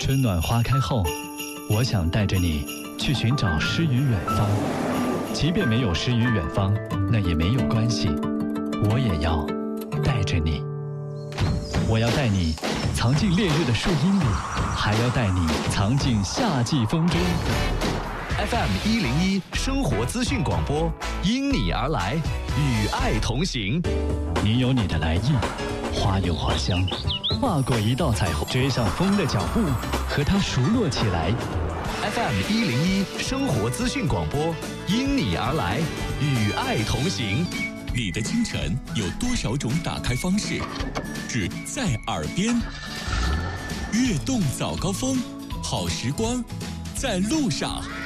春暖花开后，我想带着你去寻找诗与远方。即便没有诗与远方，那也没有关系，我也要带着你。我要带你藏进烈日的树荫里，还要带你藏进夏季风中。 FM101生活资讯广播，因你而来，与爱同行。 你有你的来意，花有花香，划过一道彩虹，追上风的脚步，和它熟络起来。 FM101生活资讯广播，因你而来，与爱同行。 你的清晨有多少种打开方式？只在耳边。悦动早高峰，好时光在路上。